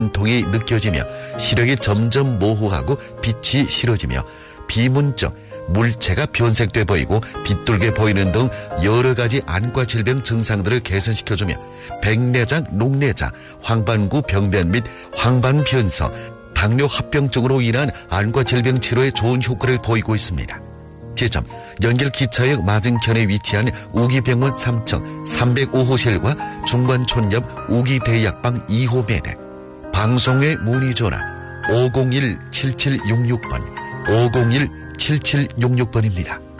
통이 느껴지며 시력이 점점 모호하고 빛이 싫어지며 비문증, 물체가 변색돼 보이고 빗돌게 보이는 등 여러 가지 안과 질병 증상들을 개선시켜주며 백내장, 녹내장, 황반구 병변 및 황반변서, 당뇨 합병증으로 인한 안과 질병 치료에 좋은 효과를 보이고 있습니다. 지점 연길 기차역 맞은편에 위치한 우기병원 3층 305호실과 중관촌 옆 우기대약방 2호 매대. 방송외 문의 전화 501-7766번 501-7766번입니다.